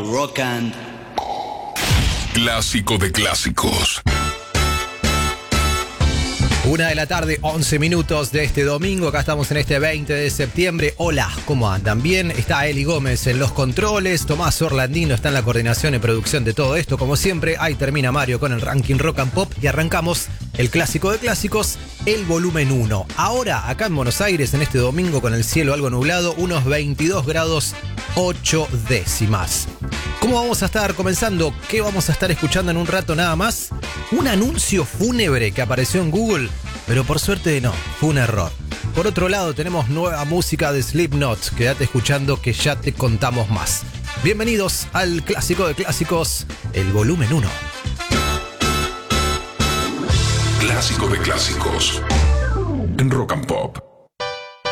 Rock and Clásico de clásicos. 1:11 p.m. de este domingo. Acá estamos en este 20 de septiembre. Hola, ¿cómo andan? Bien, está Eli Gómez en los controles. Tomás Orlandino está en la coordinación y producción de todo esto. Como siempre, ahí termina Mario con el ranking Rock and Pop. Y arrancamos el clásico de clásicos, el volumen 1. Ahora, acá en Buenos Aires, en este domingo con el cielo algo nublado, unos 22 grados 8 décimas. ¿Cómo vamos a estar comenzando? ¿Qué vamos a estar escuchando en un rato nada más? Un anuncio fúnebre que apareció en Google, pero por suerte no, fue un error. Por otro lado, tenemos nueva música de Slipknot. Quédate escuchando que ya te contamos más. Bienvenidos al clásico de clásicos, el volumen 1. Clásico de clásicos. En Rock and Pop.